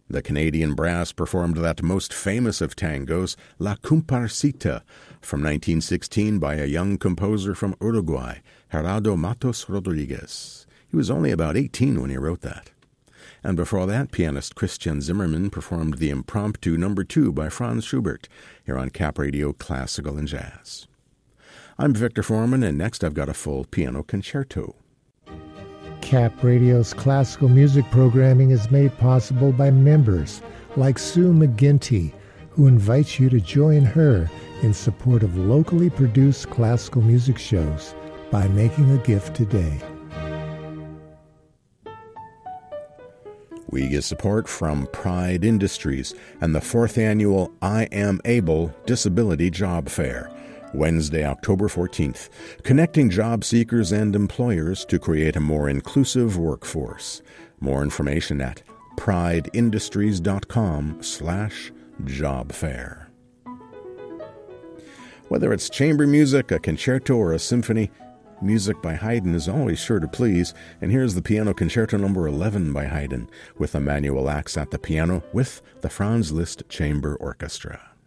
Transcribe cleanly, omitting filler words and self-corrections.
The Canadian brass performed that most famous of tangos, La Comparsita, from 1916 by a young composer from Uruguay, Gerardo Matos Rodriguez. He was only about 18 when he wrote that. And before that, pianist Christian Zimmermann performed the Impromptu No. 2 by Franz Schubert, here on Cap Radio Classical and Jazz. I'm Victor Foreman, and next I've got a full piano concerto. Cap Radio's classical music programming is made possible by members like Sue McGinty, who invites you to join her in support of locally produced classical music shows by making a gift today. We get support from Pride Industries and the 4th annual I Am Able Disability Job Fair, Wednesday, October 14th, connecting job seekers and employers to create a more inclusive workforce. More information at prideindustries.com/jobfair. Whether it's chamber music, a concerto, or a symphony, music by Haydn is always sure to please, and here's the Piano Concerto No. 11 by Haydn, with Emanuel Ax at the piano with the Franz Liszt Chamber Orchestra.